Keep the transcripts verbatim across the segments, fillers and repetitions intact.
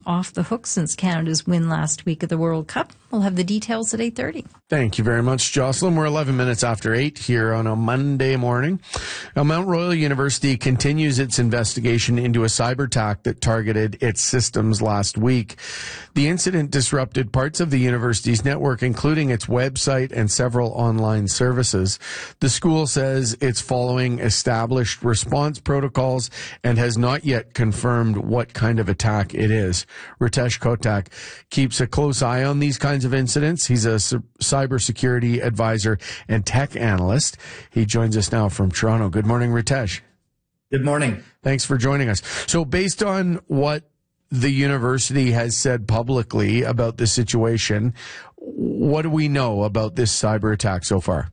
off the hook since Canada's win last week at the World Cup. We'll have the details at eight thirty. Thank you very much, Jocelyn. We're eleven minutes after eight here on a Monday morning. Now, Mount Royal University continues its investigation into a cyber attack that targeted its systems last week. The incident disrupted parts of the university's network, including its website and several online services. The school says it's following established response protocols and has not yet confirmed what kind of attack it is. Ritesh Kotak keeps a close eye on these kinds of incidents. He's a cybersecurity advisor and tech analyst. He joins us now from Toronto. Good morning, Ritesh. Good morning. Thanks for joining us. So based on what the university has said publicly about the situation, what do we know about this cyber attack so far?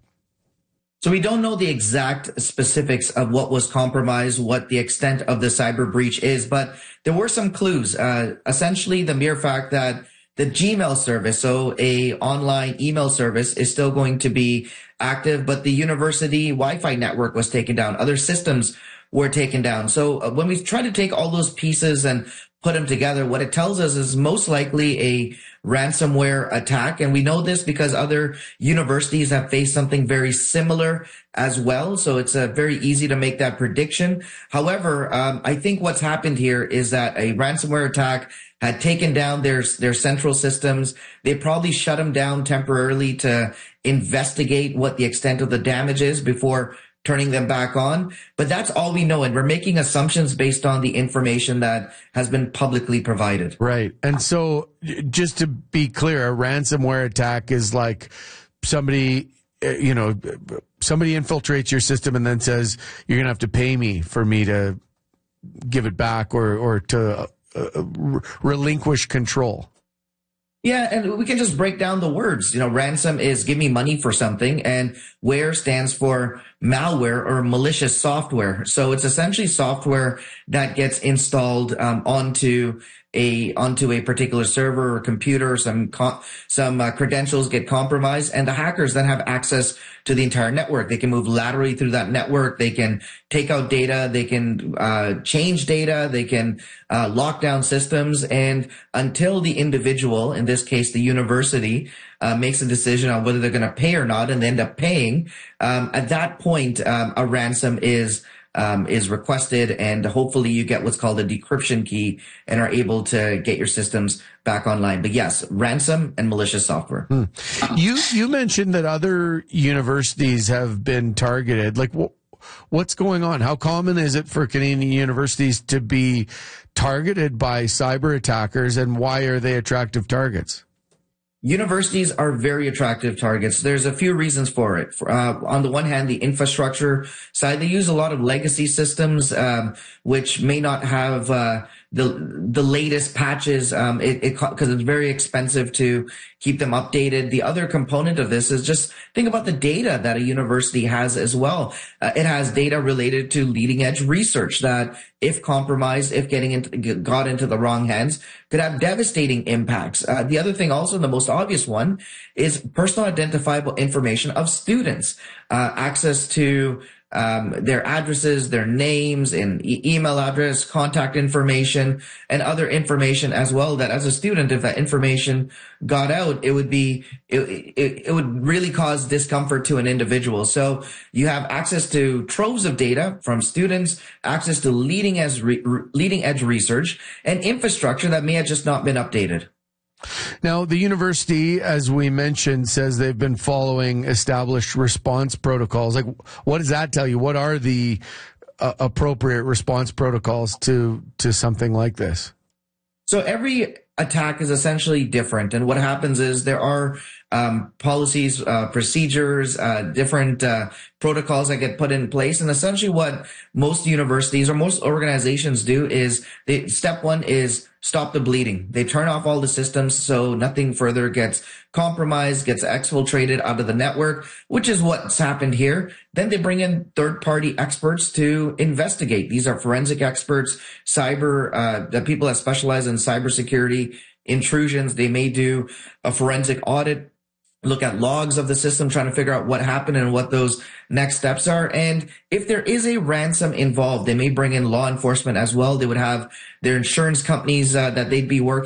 So we don't know the exact specifics of what was compromised, what the extent of the cyber breach is, but there were some clues. Uh, essentially, the mere fact that the Gmail service, so a online email service, is still going to be active, but the university Wi-Fi network was taken down. Other systems were taken down. So uh, when we try to take all those pieces and put them together, what it tells us is most likely a ransomware attack. And we know this because other universities have faced something very similar as well. So it's uh, very easy to make that prediction. However, um, I think what's happened here is that a ransomware attack had taken down their, their central systems. They probably shut them down temporarily to investigate what the extent of the damage is before turning them back on. But that's all we know. And we're making assumptions based on the information that has been publicly provided. Right. And so just to be clear, a ransomware attack is like somebody, you know, somebody infiltrates your system and then says, you're going to have to pay me for me to give it back or, or to uh, relinquish control. Yeah, and we can just break down the words. You know, ransom is give me money for something, and ware stands for malware or malicious software. So it's essentially software that gets installed um, onto a onto a particular server or computer. Some co- some uh, credentials get compromised, and the hackers then have access to the entire network. They can move laterally through that network. They can take out data. They can uh, change data. They can uh, lock down systems. And until the individual, in this case the university, uh, makes a decision on whether they're going to pay or not, and they end up paying, um, at that point, um, a ransom is Um, is requested, and hopefully you get what's called a decryption key and are able to get your systems back online. But yes, ransom and malicious software. Hmm. You you mentioned that other universities have been targeted. Like, wh- what's going on? How common is it for Canadian universities to be targeted by cyber attackers, and why are they attractive targets? Universities are very attractive targets. There's a few reasons for it. Uh, on the one hand, the infrastructure side, they use a lot of legacy systems, um, which may not have uh, the the latest patches. Um, it because it, it's very expensive to keep them updated. The other component of this is just think about the data that a university has as well. Uh, it has data related to leading edge research that, if compromised, if getting into, got into the wrong hands, could have devastating impacts. Uh, the other thing also, the most obvious one, is personal identifiable information of students, uh, access to um, their addresses, their names, and e- email address, contact information, and other information as well. That as a student, if that information got out, it would be it, it, it would really cause discomfort to an individual. So you have access to troves of data from students, access to leading edge re- leading edge research, and infrastructure that may have just not been updated. Now, the university, as we mentioned, says they've been following established response protocols. Like, what does that tell you? What are the uh, appropriate response protocols to to something like this? So every attack is essentially different. And what happens is there are um, policies, uh, procedures, uh, different uh, protocols that get put in place. And essentially what most universities or most organizations do is they, step one is stop the bleeding. They turn off all the systems so nothing further gets compromised, gets exfiltrated out of the network, which is what's happened here. Then they bring in third-party experts to investigate. These are forensic experts, cyber, uh, the people that specialize in cybersecurity intrusions. They may do a forensic audit, look at logs of the system, trying to figure out what happened and what those next steps are. And if there is a ransom involved, they may bring in law enforcement as well. They would have their insurance companies uh, that they'd be working